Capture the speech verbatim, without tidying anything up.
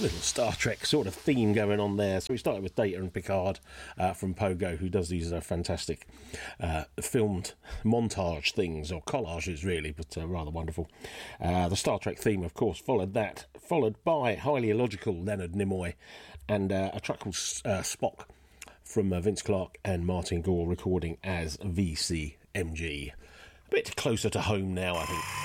little Star Trek sort of theme going on there. So we started with Data and Picard uh, from Pogo, who does these uh, fantastic uh, filmed montage things, or collages really, but uh, rather wonderful. Uh, the Star Trek theme, of course, followed that, followed by highly illogical Leonard Nimoy and uh, a track called uh, Spock from uh, Vince Clarke and Martin Gore, recording as V C M G. A bit closer to home now, I think.